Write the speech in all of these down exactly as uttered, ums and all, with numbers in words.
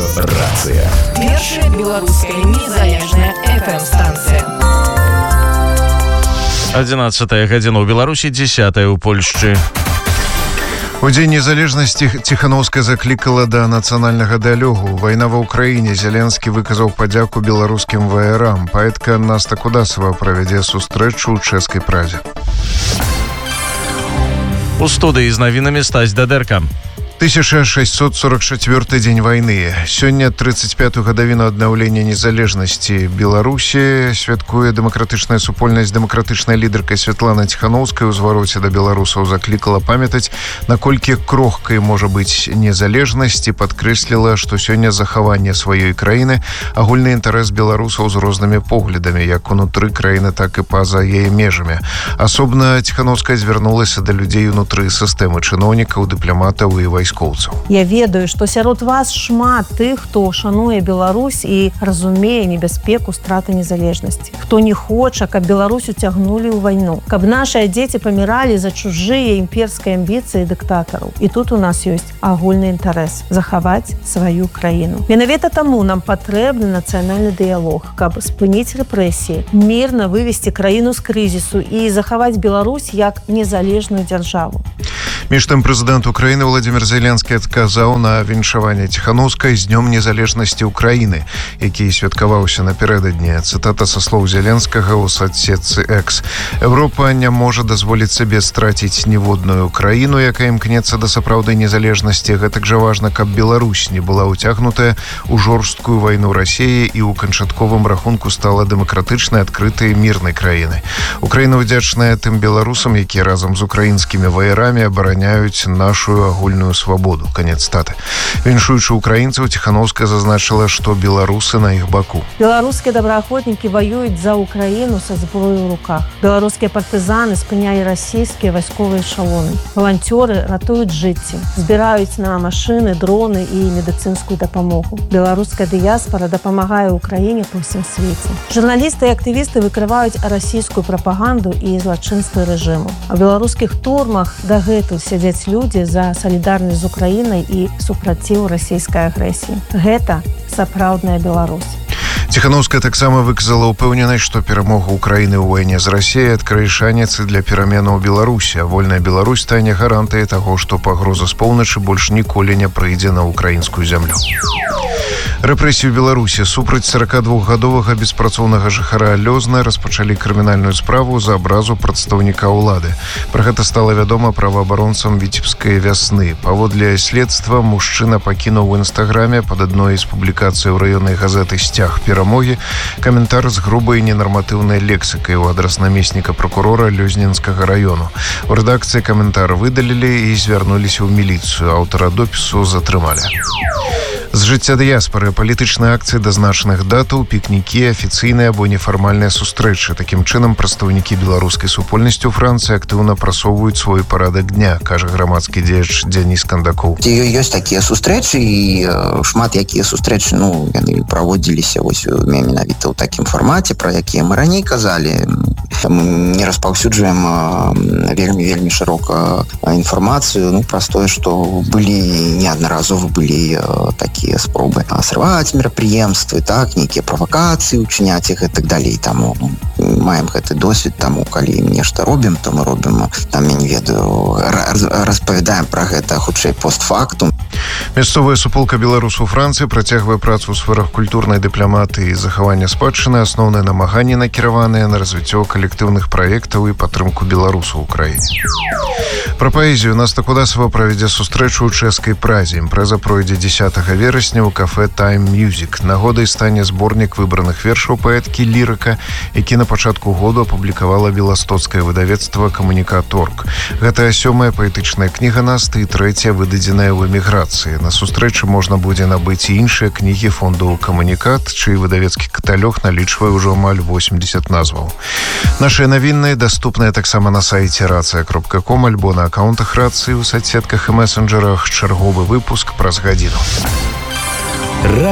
Радыё-рацыя. Першая беларуская незалежная эф эм-станцыя. одиннадцатая гадзіна ў Беларусі, дзесятая ў Польшчы. У Дзень незалежнасці Ціханаўская заклікала да нацыянальнага дыялогу. Вайна ва ўкраіне. Зеленскі выказаў падзяку беларускім ваярам. Паэтка Наста Кудасава правядзе сустрэчу ў чэшскай Празе. У студыі з навінамі Стась Дадэрка. тысяча шестьсот сорок четвёрты дзень вайны. Сёння тридцать пятую гадавіну аднаўлення незалежнасці Беларусі святкуе дэмакратычная супольнасць. Дэмакратычная лідарка Святлана Ціханаўская ў звароце да беларусаў заклікала памятаць, наколькі крохкай можа быць незалежнасць, і падкрэсліла, што сёння захаванне сваёй краіны агульны інтарэс беларусаў з рознымі поглядамі, як унутры краіны, так і па-за яе межамі. Асобна Ціханаўская звярнулася да людзей унутры сістэмы, чыноўнікаў, дыпламатаў і вайскоўцаў. Я ведаю, што сярод вас шмат тых, хто шануе Беларусь і разумее небяспеку страты незалежнасці. Хто не хоча, каб Беларусь уцягнулі ў вайну, каб нашыя дзеці паміралі за чужыя імперскія амбіцыі дыктатараў. І тут у нас ёсць агульны інтарэс захаваць сваю краіну. Менавіта таму нам патрэбны нацыянальны дыялог, каб спыніць рэпрэсіі, мірна вывесці краіну з крызісу і захаваць Беларусь як незалежную дзяржаву. Між тым, прэзідэнт Украіны Владзімір Зеленскі адказаў на віншаванне Ціханаўскай з Днём незалежнасці Украіны, які святкаваўся напярэдадні. Цытата са слоў Зеленскага ў соцсетцы X. Еўропа не можа дазволіць сабе страціць ніводную краіну, якая імкнецца да сапраўднай незалежнасці. Гэтак жа важна, каб Беларусь не была ўцягнутая ў жорсткую вайну Расіі і ў канчатковым рахунку стала дэмакратычнай, адкрытай, мірнай краінай. Украіна ўдзячная тым беларусам, якія разам з украінскімі ваярамі абараняюць нашу агульную свабоду. Канец статы. Віншуючы украінцаў, Ціханаўская зазначыла, што беларусы на іх баку. Беларускія добраахвотнікі ваююць за Украіну са зброёй у руках. Беларускія партызаны спынялі расійскія вайсковыя эшалоны. Валанцёры ратуюць жыцці, збіраюць на машыны, дроны і медыцынскую дапамогу. Беларуская дыяспара дапамагае ўкраіне па ўсім свеце. Журналісты і актывісты выкрываюць расійскую прапаганду і злачынствы рэжыму. А ў беларускіх турмах дагэтуль сядзяць людзі за салідарнасць з Украінай і супраціў расійскай агрэсіі. Гэта сапраўдная Беларусь. Ціханаўская таксама выказала ўпэўненасць, што перамога Украіны ў вайне з Расіяй адкрые шанец для пераменаў у Беларусі, а вольная Беларусь стане гарантыяй таго, што пагроза з поўначы больш ніколі не прыйдзе на украінскую зямлю. Рэпрэсіі ў Беларусі супраць сорокадвухгадовага беспрацоўнага жыхара Лёзна распачалі крымінальную справу за абразу прадстаўніка ўлады. Пра гэта стала вядома праваабаронцам Віцебскай вясны. Паводле следства мужчына пакінуў у інстаграме пад адной з публікацый у раённай газеты «Сцяг перамогі» каментар з грубай ненарматыўнай лексікай у адрас намесніка прокурора Лёзнінскага раёну. У рэдакцыі каментар выдалілі і звярнуліся ў міліцыю. Аўтара допісу затрымалі. З жыцця дыяспары, палітычныя акцыі дазначаных датаў, пікнікі, афіцыйныя або нефармальныя сустрэчы. Такім чынам, прадстаўнікі беларускай супольнасці ў Францыі актыўна прасоўваюць свой парадак дня, кажа грамадскі дзеяч Дзяніс Кандакоў. Ёсць такія сустрэчы, і шмат якія сустрэчы, ну, яны праводзіліся вось менавіта ў такім фармаце, пра якія мы раней казалі. Мы не распаўсюджваем вельмі-вельмі шырока інфармацыю, ну, праз тое, што былі неаднаразова былі такія спробы срываць мерапрыемствы, так, нейкія правакацыі учыняць іх і так далей. Таму маем гэты досвед, таму калі нешта робім, то мы робім, там, я не ведаю, распавядаем пра гэта хутчэй постфактум. Мясцовая суполка беларусаў Францыі працягвае працу ў сферах культурнай дыпламатыі і захавання спадчыны. Асноўныя намаганні накіраваныя на развіццё калектыўных праектаў і падтрымку беларусаў у краіне. Пра паэзію Наста Кудасава правядзе сустрэчу ў чэшскай Празе. Імпрэза пройдзе дзесятага верасня ў кафэ Time Music. Нагодай стане зборнік выбраных вершаў паэткі «Лірыка», які на пачатку году апублікавала беластоцкае выдавецтва «Камунікаторг». Гэта сёмая паэтычная кніга Насты і трэцяя выдадзеная ў эміграцыі. На сустрэчы можна будзе набыць і іншыя кнігі фонду «Камунікат», чый выдавецкі каталог налічвае ўжо амаль восемьдесят назваў. Нашыя навінныя даступныя таксама на сайце рацыя кропка ком альбо на аккаунтах рацыі ў соцсетках і месенджерах. Чарговы выпуск праз гадзіну.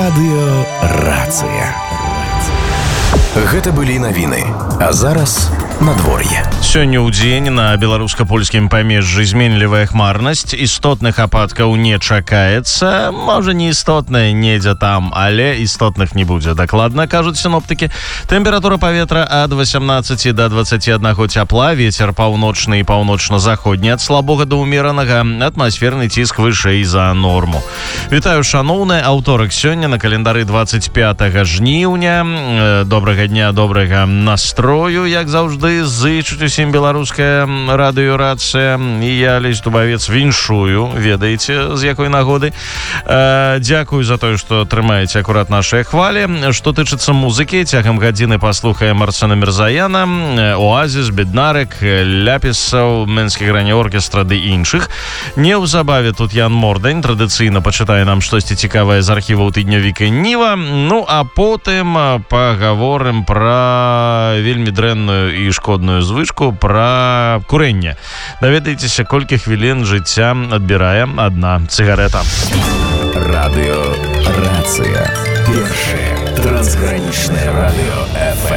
Радыё-рацыя. Гэта былі навіны. А зараз надвор'е. Сёння ў дзень на беларуска-польскім памежжы зменлівая хмарнасць, істотных ападкаў не чакаецца, можа не істотная недзе там, але істотных не будзе. Дакладна кажуць синоптыкі. Тэмпература паветра ад васямнаццаці да дваццаці аднаго цяпла, вецер паўночны і паўночна-заходні ад слабога да ўмеранага, атмасферны ціск вышэй за норму. Вітаю, шаноўныя, аўторак сёння на календары дваццаць пятага жніўня. Добрага дня, добрага настрою, як заўжды, зычуць усім беларуская радыёрацыя, і я, Алесь Дубавец, віншую, ведаеце, з якой нагоды. Э, дзякую за тое, што трымаеце акурат нашыя хвалі. Што тычыцца музыкі, цягам гадзіны паслухаем Арсена Мірзаяна, Оазіс, Беднарык, Ляпісаў, Менскі грані оркестра ды іншых. Неўзабаве тут Ян Мордань традыцыйна пачытае нам штосьці цікавае з архіваў тыднявіка Ніва. Ну, а потым пагаворым пра вельмі дрэнную і шкодную звычку, пра курэнне. Даведайцеся, колькі хвілін жыцця адбірае адна цыгарэта. Радыё Рацыя. Першае трансгранічнае радыё эф эм.